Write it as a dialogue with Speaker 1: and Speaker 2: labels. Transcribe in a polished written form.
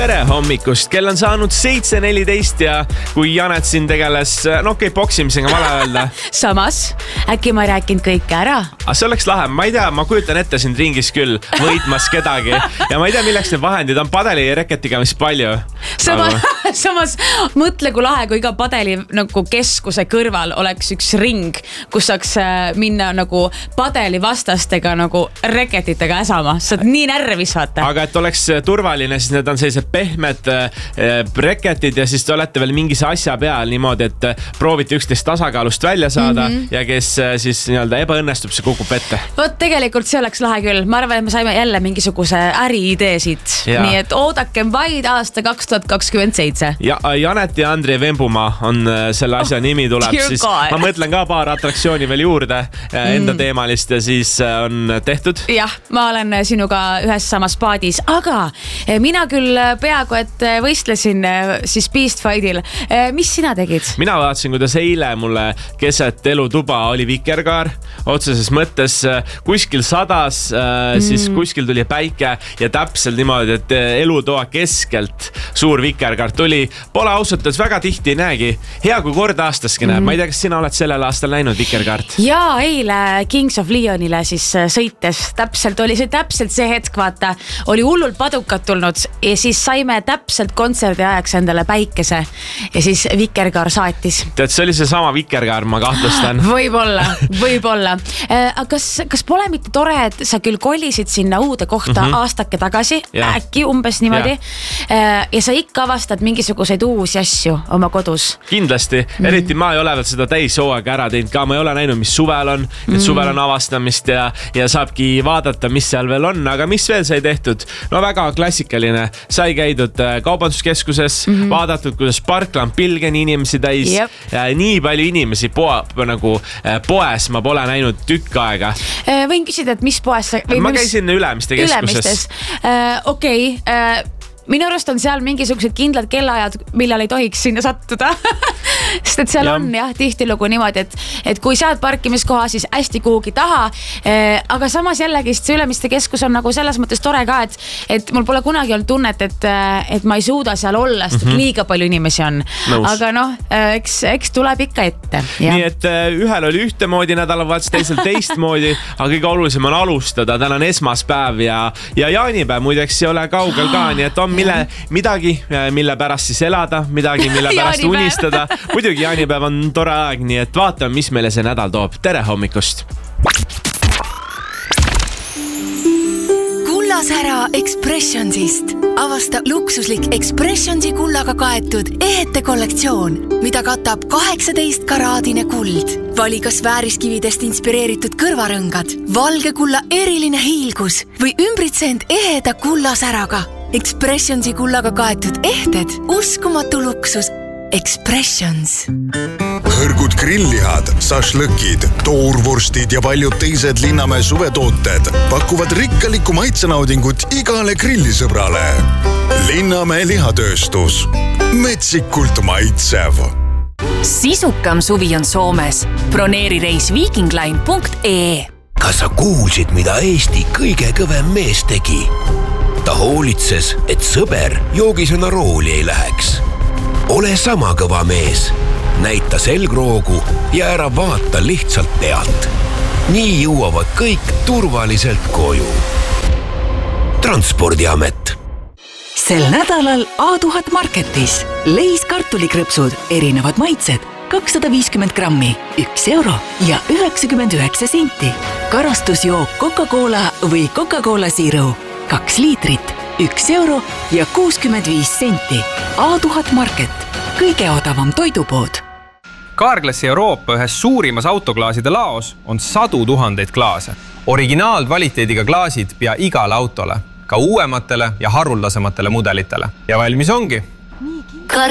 Speaker 1: Tere hommikust, kell on saanud 7:14 ja kui Janet siin tegeles, boksimisega vale öelda.
Speaker 2: Samas, äkki ma rääkinud kõike ära?
Speaker 1: See oleks lahe, ma ei tea, ma kujutan ette sind ringis küll võitmas kedagi ja ma ei tea, milleks need vahendid on padeli ja reketiga mis palju.
Speaker 2: Samas mõtle, kui lahe, kui iga padeli nagu keskuse kõrval oleks üks ring, kus saaks minna nagu padeli vastastega nagu reketitega äsama. Saad nii närvis vaata.
Speaker 1: Aga et oleks turvaline, siis need on sellised pehmed reketid ja siis te olete veel mingis asja peal niimoodi, et proovite üksteist tasakaalust välja saada ja kes siis nii-öelda ebaõnnestub, see kukub ette.
Speaker 2: Vot tegelikult see oleks lahe küll. Ma arvan, et me saime jälle mingisuguse äriideesid. Nii et oodakem vaid aasta 2027.
Speaker 1: Ja Janet ja Andrei Vembumaa on selle asja nimi tuleb. Siis ma mõtlen ka paar atraktsiooni veel juurde enda teemalist ja siis on tehtud.
Speaker 2: Jah, ma olen sinuga ühes samas paadis, aga mina küll peaaegu, et võistlesin siis Beast Fightil. Mis sina tegid?
Speaker 1: Mina vaatasin, kuidas eile mulle keset elutuba oli vikerkaar. Otseses mõttes kuskil sadas, siis kuskil tuli päike ja täpselt niimoodi, et elutoa keskelt suur vikerkaar tuli. Pole ausalt, väga tihti ei näegi. Hea kui kord aastaski näeb. Ma ei tea, kas sina oled sellel aastal näinud vikerkaart?
Speaker 2: Jaa, eile Kings of Leonile siis sõites. Täpselt oli see täpselt see hetk, vaata. Oli hullult padukad tulnud ja siis saime täpselt kontserdi ajaks endale päikese ja siis vikerkaar saatis.
Speaker 1: Tead, see oli see sama vikerkaar, ma kahtlustan.
Speaker 2: Võib-olla. Kas pole mitte tore, et sa küll kolisid sinna uude kohta aastake tagasi, äkki umbes niimoodi, ja sa ikka avastad mingisuguseid uusi asju oma kodus?
Speaker 1: Kindlasti, eriti ma ei ole veel seda täishooaega ära teinud ka, ma ei ole näinud, mis suvel on, et suvel on avastamist ja saabki vaadata, mis seal veel on, aga mis veel sai tehtud? No väga klassikaline, sai käidud kaubanduskeskuses, vaadatud, kuidas parkla on pilgeni inimesi täis, nii palju inimesi poes ma pole näinud tükk aega.
Speaker 2: Võin küsida, et mis poes?
Speaker 1: Ma käisin Ülemiste keskuses.
Speaker 2: Okei. Minu arust on seal mingisugused kindlad kellaajad, millal ei tohiks sinna sattuda. Sest et seal on tihtilugu niimoodi, et kui saad parkimiskoha, siis hästi kuhugi taha. Aga samas jällegi see Ülemiste keskus on nagu selles mõttes tore ka, et mul pole kunagi olnud tunnet, et ma ei suuda seal olla, sest et liiga palju inimesi on. Aga eks tuleb ikka ette.
Speaker 1: Nii et ühel oli ühtemoodi nädalavahetus, teisel teistmoodi, aga kõige olulisem on alustada. Täna on esmaspäev ja jaanipäev muideks ei ole kaugel ka, nii et on midagi, mille pärast siis elada, midagi, mille pärast unistada. Muidugi jaanipäev on tore aeg, nii et vaatame, mis meile see nädal toob. Tere hommikust!
Speaker 3: Kullasära Expressionsist. Avasta luksuslik Expressionsi kullaga kaetud ehete kollektsioon, mida katab 18-karaadine kuld. Vali kas vääriskividest inspireeritud kõrvarõngad, valge kulla eriline hiilgus või ümbritsend eheda kullasäraga. Expressionsi kullaga kaetud ehted, uskumatu luksus. Expressions.
Speaker 4: Hõrgud grillihad, sašlõkid, toorvorstid ja paljud teised Linnamäe suvetooted pakuvad rikkaliku maitsenaudingut igale grillisõbrale. Linnamäe lihatööstus. Metsikult maitsev.
Speaker 3: Sisukam suvi on Soomes. Broneeri reis vikingline.ee.
Speaker 5: Kas sa kuulsid, mida Eesti kõige kõvem mees tegi? Ta hoolitses, et sõber joogisena rooli ei läheks. Ole sama kõva mees. Näita selgroogu ja ära vaata lihtsalt pealt. Nii jõuavad kõik turvaliselt koju. Transpordiamet.
Speaker 6: Sel nädalal A1000 Marketis leis kartulikrõpsud, erinevad maitsed, 250 grammi, 1 euro ja 99 senti. Karastusjook Coca-Cola või Coca-Cola Zero, 2 liitrit, 1 euro ja 65 senti. A1000 Market, kõige odavam toidupood.
Speaker 7: Carglassi Euroopa ühes suurimas autoklaaside laos on 100 000 klaase. Originaalkvaliteediga klaasid pea igale autole, ka uuematele ja haruldasematele mudelitele. Ja valmis ongi.